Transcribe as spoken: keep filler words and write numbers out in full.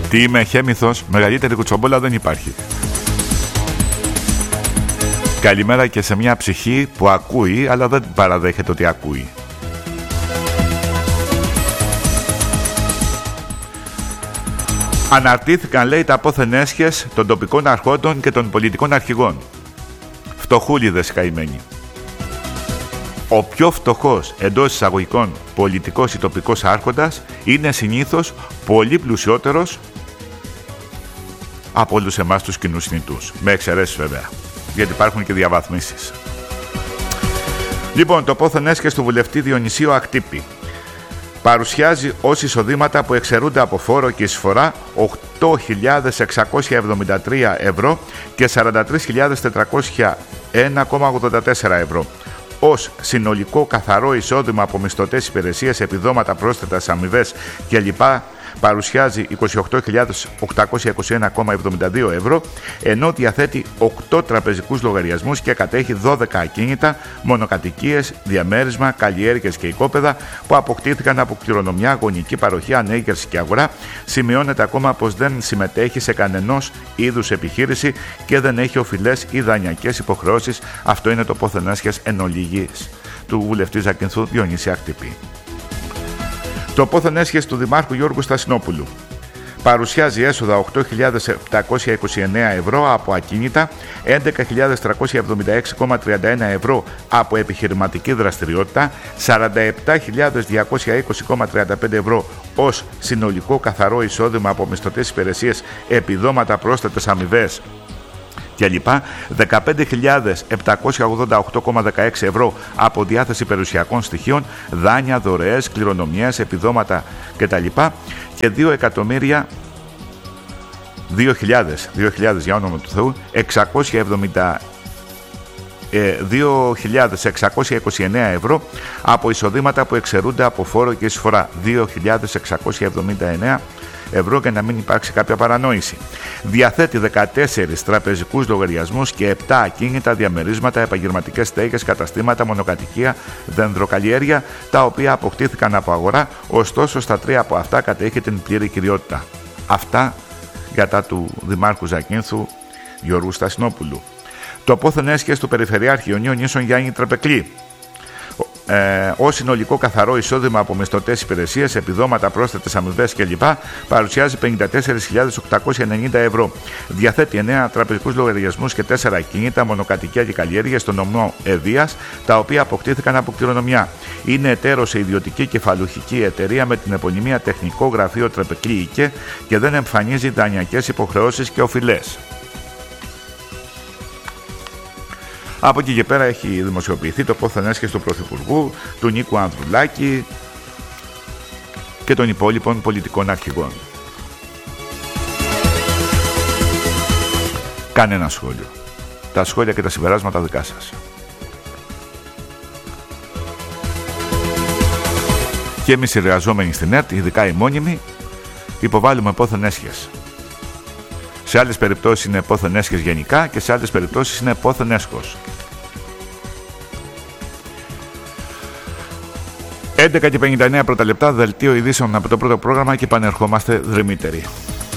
Τι είμαι, χέμηθος, μεγαλύτερη κουτσομπόλα δεν υπάρχει. Καλημέρα και σε μια ψυχή που ακούει, αλλά δεν παραδέχεται ότι ακούει. Αναρτήθηκαν, λέει, τα απόθεν έσχες των τοπικών αρχόντων και των πολιτικών αρχηγών. Φτωχούλιδες καημένοι. Ο πιο φτωχός εντός εισαγωγικών πολιτικός ή τοπικός άρχοντας είναι συνήθως πολύ πλουσιότερος από όλους εμάς τους κοινούς νητούς. Με εξαιρέσεις βέβαια, γιατί υπάρχουν και διαβαθμίσεις. Λοιπόν, το πόθεν έσχες του βουλευτή Διονυσίου Ακτύπη παρουσιάζει ως εισοδήματα που εξαιρούνται από φόρο και εισφορά οκτώ χιλιάδες εξακόσια εβδομήντα τρία ευρώ και σαράντα τρεις χιλιάδες τετρακόσια ένα κόμμα ογδόντα τέσσερα ευρώ. Ως συνολικό καθαρό εισόδημα από μισθωτές υπηρεσίες, επιδόματα, πρόσθετας αμοιβές κλπ. Παρουσιάζει είκοσι οκτώ χιλιάδες οκτακόσια είκοσι ένα κόμμα εβδομήντα δύο ευρώ, ενώ διαθέτει οκτώ τραπεζικούς λογαριασμούς και κατέχει δώδεκα ακίνητα, μονοκατοικίες, διαμέρισμα, καλλιέργειες και οικόπεδα που αποκτήθηκαν από κληρονομιά, γονική παροχή, ανέγερση και αγορά. Σημειώνεται ακόμα πως δεν συμμετέχει σε κανενός είδους επιχείρηση και δεν έχει οφειλές ή δανειακές υποχρεώσεις. Αυτό είναι το πόθεν έσχες εν ολίγης του βουλευτή Ζακυνθού Διονύση Ακτύπη. Το πόθεν έσχες του Δημάρχου Γιώργου Στασινόπουλου παρουσιάζει έσοδα οκτώ χιλιάδες επτακόσια είκοσι εννέα ευρώ από ακίνητα, έντεκα χιλιάδες τριακόσια εβδομήντα έξι κόμμα τριάντα ένα ευρώ από επιχειρηματική δραστηριότητα, σαράντα επτά χιλιάδες διακόσια είκοσι κόμμα τριάντα πέντε ευρώ ως συνολικό καθαρό εισόδημα από μισθωτές υπηρεσίες, επιδόματα, πρόσθετες αμοιβές κλπ. δεκαπέντε χιλιάδες επτακόσια ογδόντα οκτώ κόμμα δεκαέξι ευρώ από διάθεση περιουσιακών στοιχείων, δάνεια, δωρεές, κληρονομιές, επιδόματα κτλ. Και δύο εκατομμύρια, δύο χιλιάδες, δύο χιλιάδες για όνομα του Θεού, εξακόσια εβδομήντα, ε, δύο χιλιάδες εξακόσια είκοσι εννέα ευρώ από εισοδήματα που εξαιρούνται από φόρο και εισφορά. δύο χιλιάδες εξακόσια εβδομήντα εννέα ευρώ για να μην υπάρξει κάποια παρανόηση. Διαθέτει δεκατέσσερις τραπεζικούς λογαριασμούς και επτά ακίνητα, διαμερίσματα, επαγγελματικές στέγες, καταστήματα, μονοκατοικία, δενδροκαλλιέργεια, τα οποία αποκτήθηκαν από αγορά, ωστόσο στα τρία από αυτά κατέχει την πλήρη κυριότητα. Αυτά για τα του Δημάρχου Ζακύνθου Γιώργου Στασινόπουλου. Το πόθεν έσχες του Περιφερειάρχη Ιωνίων Νήσων Γιάννη Τρεπεκλή. Ε, ως συνολικό καθαρό εισόδημα από μισθωτές υπηρεσίες, επιδόματα, πρόσθετες αμοιβές κλπ. Παρουσιάζει πενήντα τέσσερις χιλιάδες οκτακόσια ενενήντα ευρώ. Διαθέτει εννέα τραπεζικούς λογαριασμούς και τέσσερα ακίνητα, μονοκατοικία και καλλιέργειες στο νομό Ευβοίας, τα οποία αποκτήθηκαν από κληρονομιά. Είναι εταίρος σε ιδιωτική κεφαλουχική εταιρεία με την επωνυμία Τεχνικό Γραφείο Τρεπεκλή ΙΚΕ και δεν εμφανίζει δανειακές υποχρεώσεις και οφειλές. Από εκεί και πέρα έχει δημοσιοποιηθεί το πόθεν έσχες του Πρωθυπουργού, του Νίκου Ανδρουλάκη και των υπόλοιπων πολιτικών αρχηγών. Κανένα σχόλιο. Τα σχόλια και τα συμπεράσματα δικά σας. Και εμείς οι εργαζόμενοι στην ΕΡΤ, ειδικά οι μόνιμοι, υποβάλλουμε πόθεν έσχες. Σε άλλες περιπτώσεις είναι πόθεν έσχες γενικά και σε άλλες περιπτώσεις είναι πόθεν έσχος. έντεκα και πενήντα εννέα πρώτα λεπτά, δελτίο ειδήσεων από το πρώτο πρόγραμμα και επανερχόμαστε δρυμύτεροι.